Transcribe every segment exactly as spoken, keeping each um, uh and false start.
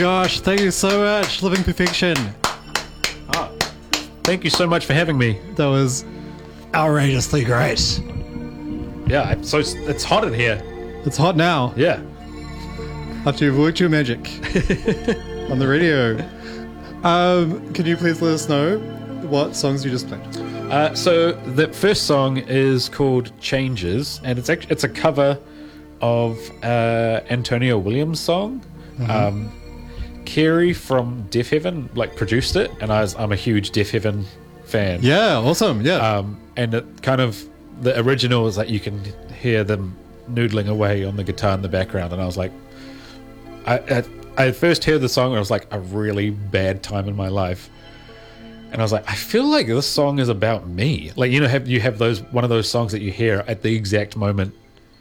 Gosh, thank you so much, Living Perfection. Oh, thank you so much for having me. That was outrageously great. Yeah, so it's, it's hot in here. It's hot now. Yeah. After you've worked your magic on the radio. Um, can you please let us know what songs you just played? Uh, so the first song is called Changes, and it's actually, it's a cover of uh, Antonio Williams' song. Mm-hmm. Um, Kerry from Deaf Heaven like produced it, and I was, I'm a huge Deaf Heaven fan. Yeah, awesome. Yeah. Um, and it kind of the original is that you can hear them noodling away on the guitar in the background, and I was like, I I, I first heard the song and it was like a really bad time in my life, and I was like, I feel like this song is about me. Like, you know, have you have those one of those songs that you hear at the exact moment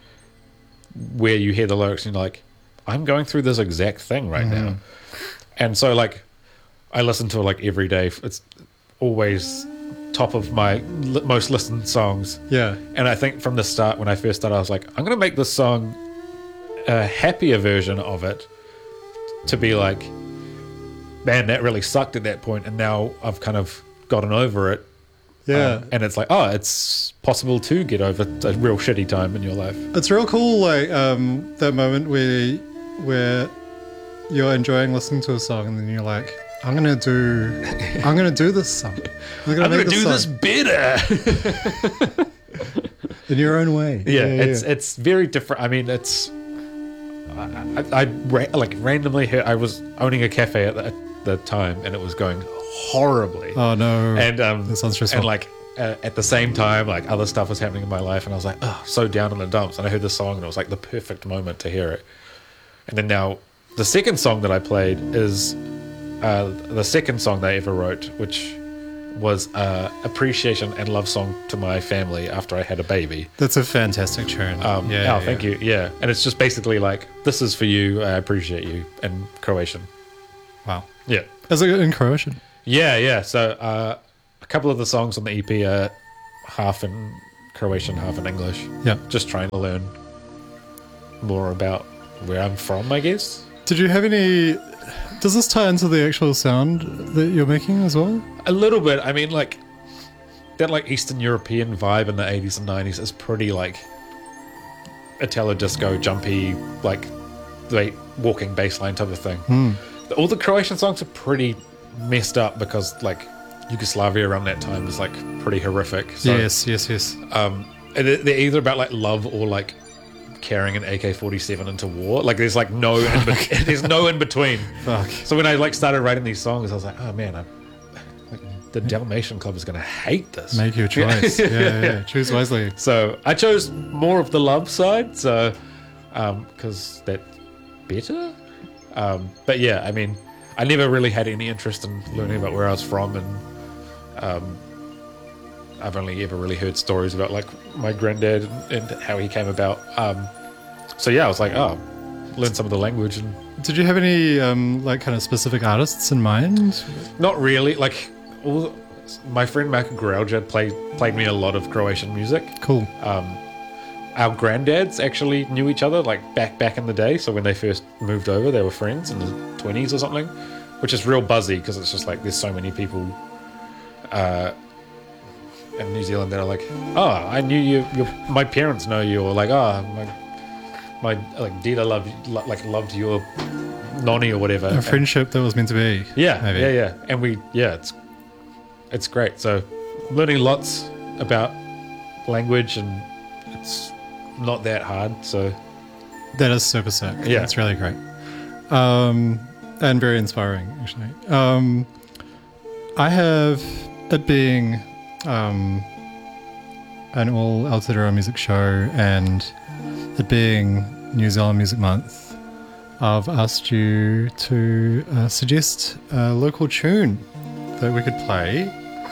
where you hear the lyrics and you're like, I'm going through this exact thing right mm. now. And so like I listen to it like every day. It's always top of my li- most listened songs. Yeah. And I think from the start, when I first started, I was like, I'm going to make this song a happier version of it, to be like, man, that really sucked at that point, and now I've kind of gotten over it. Yeah. Um, and it's like, oh, it's possible to get over a real shitty time in your life. It's real cool, like um, that moment where where you're enjoying listening to a song, and then you're like, I'm gonna do, I'm gonna do this song. I'm gonna, I'm gonna this do song. this better. In your own way. Yeah, yeah, yeah it's yeah. it's very different. I mean, it's I, I, I ra- like randomly heard, I was owning a cafe at the, at the time, and it was going horribly. Oh no! And um, that sounds stressful. And like uh, at the same time, like other stuff was happening in my life, and I was like, oh, so down in the dumps. And I heard the song, and it was like the perfect moment to hear it. And then now, the second song that I played is uh, the second song that I ever wrote, which was uh, appreciation and love song to my family after I had a baby. That's a fantastic tune. Um, yeah, oh, yeah, thank yeah. you. Yeah, and it's just basically like, this is for you. I appreciate you, in Croatian. Wow. Yeah. Is it in Croatian? Yeah, yeah. So uh, a couple of the songs on the E P are half in Croatian, half in English. Yeah. Just trying to learn more about where I'm from, I guess. Did you have any... Does this tie into the actual sound that you're making as well? A little bit. I mean, like, that like Eastern European vibe in the eighties and nineties is pretty like Italo disco, jumpy, like like walking bassline type of thing. Hmm. All the Croatian songs are pretty messed up because like Yugoslavia around that time was like pretty horrific. So, yes, yes, yes. Um, they're they're either about like love or like carrying an A K forty-seven into war. Like there's like no in be- there's no in between. Fuck. So when I like started writing these songs, I was like, oh man, I, like, the Dalmatian Club is gonna hate this. Make your choice. yeah, yeah, yeah. Choose wisely. So I chose more of the love side, so um, because that's better. Um, but yeah, I mean, I never really had any interest in learning about where I was from, and um, I've only ever really heard stories about like my granddad and, and how he came about. Um, so yeah, I was like, oh, learn some of the language. And did you have any um, like kind of specific artists in mind? not really. Like all, my friend Marko Grauja played played me a lot of Croatian music. Cool. Um, our granddads actually knew each other like back back in the day. So when they first moved over, they were friends in the twenties or something, which is real buzzy because it's just like there's so many people uh, in New Zealand that are like, oh, I knew you. Your, my parents know you, or like, oh, my my like Dita loved lo- like loved your nonny or whatever. A friendship that was meant to be. Yeah, maybe. yeah, yeah. And we, yeah, it's it's great. So learning lots about language, and it's not that hard. So that is super sick. Yeah, it's really great, um, and very inspiring actually. Um, I have it being um, an all Aotearoa music show, and it being New Zealand Music Month, I've asked you to uh, suggest a local tune that we could play.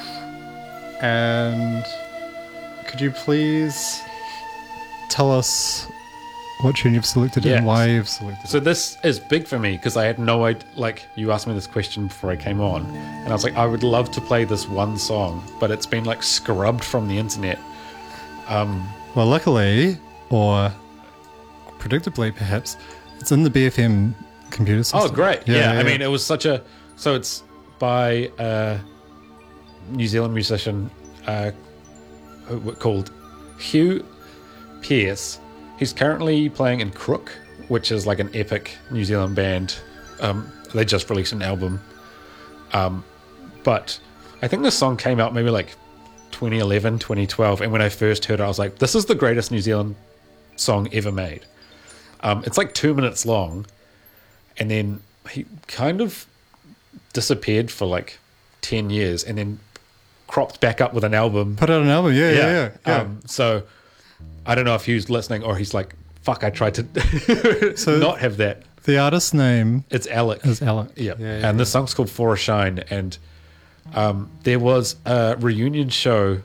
And could you please tell us what tune you've selected Yes. and why you've selected So it? this is big for me because I had no idea. Like, you asked me this question before I came on, and I was like, I would love to play this one song, but it's been like scrubbed from the internet. Um, Well, luckily, or predictably perhaps, it's in the B F M computer system. Oh, great. Yeah, I mean, it was such a... So it's by a New Zealand musician uh, who- called Hugh Pearce. He's currently playing in Crook, which is like an epic New Zealand band. Um, they just released an album. Um, but I think this song came out maybe like twenty eleven, twenty twelve. And when I first heard it, I was like, this is the greatest New Zealand song ever made. Um, it's like two minutes long. And then he kind of disappeared for like ten years and then cropped back up with an album. Put out an album, yeah, yeah, yeah. yeah. Um, so I don't know if he was listening or he's like, fuck, I tried to So- not have that. The artist's name It's Alec. is Alec. Yeah. yeah, yeah. And the song's called For a Shine. And um, there was a reunion show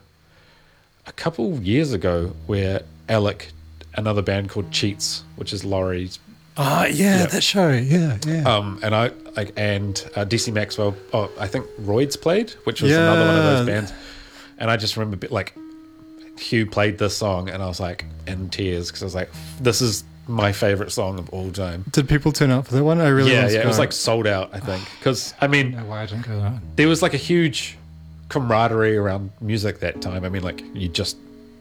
a couple years ago where Alec, another band called Cheats, which is Laurie's, Oh, yeah, Yeah. that show. Yeah, yeah. um, and I like and uh, D C Maxwell. Oh, I think Royds played, which was another one of those Yeah. bands. And I just remember like Hugh played this song, and I was like in tears because I was like, "This is my favorite song of all time." Did people turn out for that one? I really Yeah, want to yeah, it go. was like sold out, I think. Because I mean, No, why I didn't go that. there was like a huge camaraderie around music that time. I mean, like you just,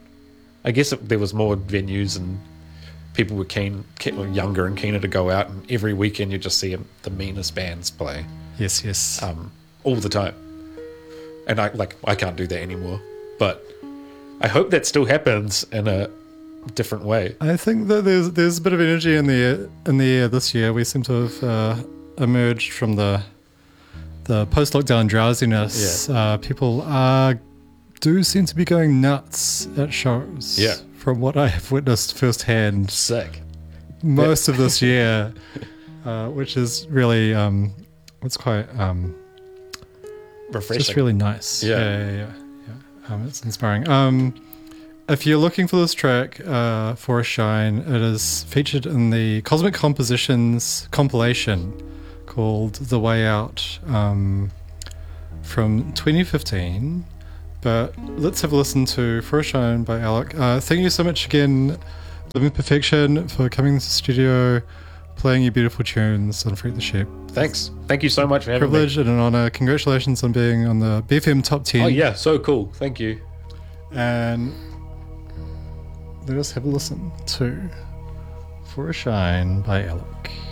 I guess it, there was more venues and people were keen, keen, were younger and keener to go out, and every weekend you just see the meanest bands play Yes, yes. um, all the time. And I like I can't do that anymore, but I hope that still happens in a different way. I think that there's there's a bit of energy in the air, in the air this year. We seem to have uh, emerged from the the post-lockdown drowsiness. Yeah. Uh, people are do seem to be going nuts at shows. Yeah. From what I have witnessed firsthand, Sick. most of this year, uh, which is really um, it's quite um, Refreshing. just really nice. Yeah. yeah, yeah. yeah, yeah. Um, it's inspiring. Um, if you're looking for this track, uh, For a Shine, it is featured in the Cosmic Compositions compilation called The Way Out um, from twenty fifteen. But let's have a listen to For a Shine by Alec. Uh, thank you so much again, Living Perfection, for coming to the studio, playing your beautiful tunes on Freak the Sheep. Thanks. Thank you so much for having Privilege and an honor. Congratulations on being on the B F M Top ten. me. Oh yeah, so cool. Thank you. And let us have a listen to For a Shine by Alec.